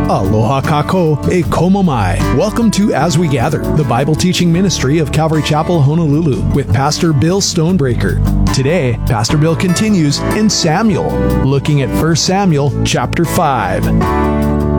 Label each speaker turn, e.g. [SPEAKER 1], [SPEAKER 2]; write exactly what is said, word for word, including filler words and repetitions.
[SPEAKER 1] Aloha kako e komo mai. Welcome to As We Gather, the Bible teaching ministry of Calvary Chapel, Honolulu, with Pastor Bill Stonebreaker. Today, Pastor Bill continues in Samuel, looking at First Samuel chapter five.